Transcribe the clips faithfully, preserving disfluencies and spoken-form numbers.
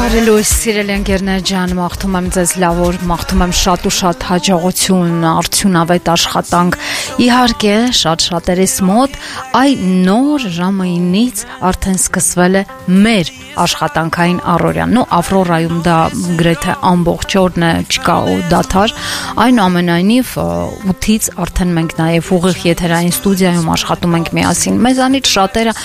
Բարելույս սիրելի ընկերներ ջան, մաղթում եմ ձեզ լավ օր, մաղթում եմ շատ ու շատ հաջողություն, արդյունավետ աշխատանք։ Իհարկե, շատ-շատերիս մոտ այ նոր ժամը ինից արդեն սկսվել է մեր աշխատանքային առօրյան։ Նու Ավրորայում դա գրեթե ամբողջ օրն է, չկա դադար։ Այնուամենայնիվ ութից արդեն մենք նաև ուղիղ եթերային ստուդիայում աշխատում ենք միասին։ Մեզանից շատերը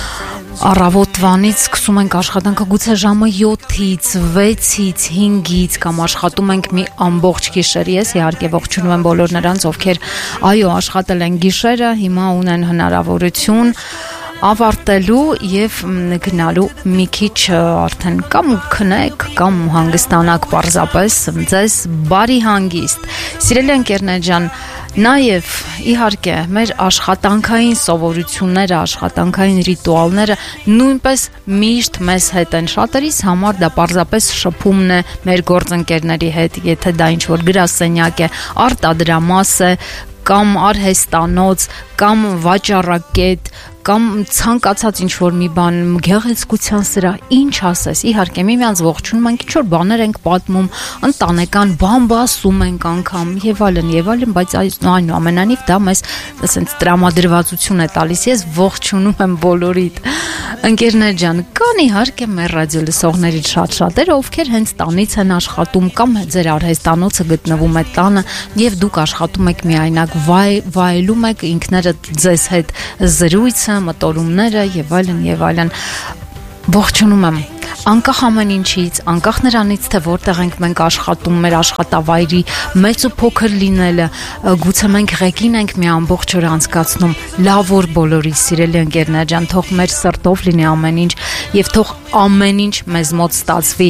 առավոտվանից սկսում ենք աշխատանքը գուցե ժամը յոթից, վեցից, հինգից կամ աշխատում ենք մի ամբողջ գիշեր։ Ես իհարկե ողջունում եմ բոլոր նրանց, ովքեր այո աշխատել են գիշերը, հիմա ունեն հնարավորություն ավարտելու եւ գնալու մի քիչ արդեն կամ քնեք կամ հանգստանաք պարզապես ձեզ բարի հանգիստ։ Սիրելի ընկերներ ջան, նաև իհարկե մեր աշխատանքային սովորությունները, աշխատանքային ռիտուալները նույնպես միշտ մեզ հետ են։ Շատերիս համար դա պարզապես շփումն է մեր գործընկերների հետ, եթե դա ինչ-որ գրասենյակ է, արտադրամաս է, կամ արհեստանոց, կամ վաճառակետ, կամ ցանկացած ինչ-որ մի բան, գեղեցկության սրահ, ինչ ասես, իհարկե միմյանց ողջունում ենք, ինչ-որ բաներ ենք պատմում, ընտանեկան բան բասում ենք անգամ եւ այլն եւ այլն, բայց այնուամենայնիվ դա մեզ ասենց տրամադրվածություն է տալիս։ Ես ողջունում եմ բոլորիդ ընկերներ ջան, կան իհարկե մեր ռադիո լսողներից շատ-շատերը, ովքեր հենց տանից են աշխատում կամ ձեր արհեստանոցը գտնվում է տանը եւ դուք աշխատում եք միայնակ, վայելում եք ինքներդ ձեզ հետ զրույցը, մտորումները եւ այլն եւ այլն։ Ողջունում եմ անկախ ամեն ինչից, անկախ նրանից, թե որտեղ ենք մենք աշխատում, մեր աշխատավայրի մեծ ու փոքր լինելը, գուցե մենք ղեկին ենք մի ամբողջ օր անցկացնում, լավ օր բոլորի սիրելի ընկերներ ջան, թող մեր սրտով լինի ամեն ինչ եւ թող ամեն ինչ մեզ մոտ ստացվի։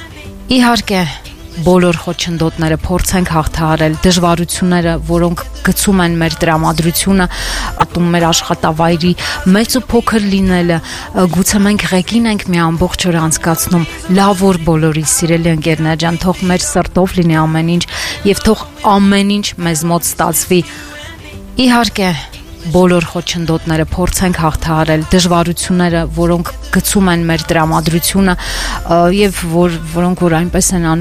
Իհարկե բոլոր խոչընդոտները փորձենք հաղթահարել, դժվարությունները, որոնք գցում են մեր տրամադրությունը, ատում մեր աշխատավայրի մեծ ու փոքր լինելը, գուցե մենք ղեկին ենք մի ամբողջ օր անցկացնում, լավ օր բոլորի սիրելի ընկերներ ջան, թող մեր սրտով լինի ամեն ինչ եւ թող ամեն ինչ մեզ մոտ ստացվի։ Իհարկե բոլոր խոչընդոտները փորձենք հաղթահարել, դժվարությունները, որոնք գցում են մեր տրամադրությունը եւ որ որոնք որ այնպես են